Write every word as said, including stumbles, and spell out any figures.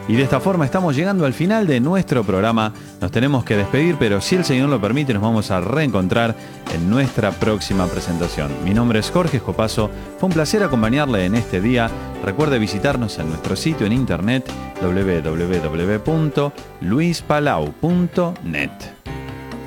Y de esta forma estamos llegando al final de nuestro programa. Nos tenemos que despedir, pero si el Señor lo permite, nos vamos a reencontrar en nuestra próxima presentación. Mi nombre es Jorge Escopazo. Fue un placer acompañarle en este día. Recuerde visitarnos en nuestro sitio en internet doble u doble u doble u punto luis palau punto net.